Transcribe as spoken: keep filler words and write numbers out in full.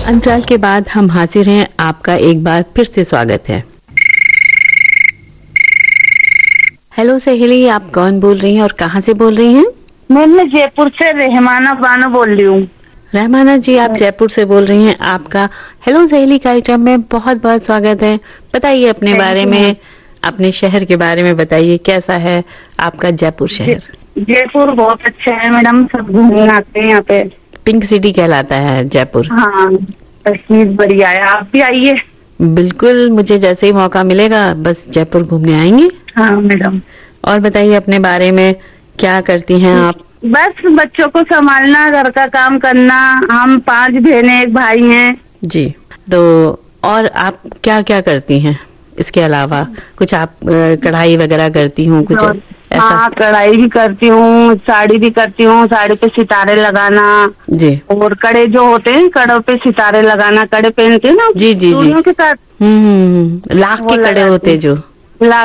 अंतराल के बाद हम हाजिर हैं, आपका एक बार फिर से स्वागत है। हेलो सहेली, आप कौन बोल रही हैं और कहाँ से बोल रही हैं? मैं जयपुर से रहमाना बानो बोल रही हूँ। रहमाना जी, आप जयपुर से बोल रही हैं। आपका हेलो सहेली कार्यक्रम में बहुत बहुत स्वागत है। बताइए अपने बारे में, अपने शहर के बारे में बताइए, कैसा है आपका जयपुर शहर? जयपुर बहुत अच्छा है मैडम, सब घूमने आते हैं यहाँ पे। पिंक सिटी कहलाता है जयपुर। हाँ, कश्मीर बढ़िया है, आप भी आइए। बिल्कुल, मुझे जैसे ही मौका मिलेगा बस जयपुर घूमने आएंगे। हाँ मैडम। और बताइए अपने बारे में, क्या करती हैं आप? बस बच्चों को संभालना, घर का काम करना। हम पांच बहनें एक भाई हैं। जी, तो और आप क्या क्या करती हैं इसके अलावा? कुछ आप कढ़ाई वगैरह करती हूँ कुछ ऐसा? हाँ, कढ़ाई भी करती हूँ, साड़ी भी करती हूँ, साड़ी पे सितारे लगाना जी, और कड़े जो होते हैं कड़ों पे सितारे लगाना, कड़े पहनते हैं ना जी जी जी के साथ। हम्म लाख के कड़े होते जो।